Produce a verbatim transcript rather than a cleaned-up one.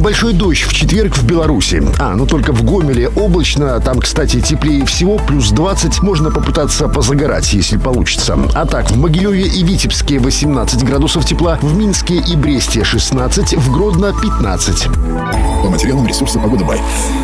Небольшой дождь в четверг в Беларуси. А, ну только в Гомеле облачно. Там, кстати, теплее всего, плюс двадцать. Можно попытаться позагорать, если получится. А так, в Могилеве и Витебске восемнадцать градусов тепла, в Минске и Бресте шестнадцать, в Гродно пятнадцать. По материалам ресурса «Погода Бай».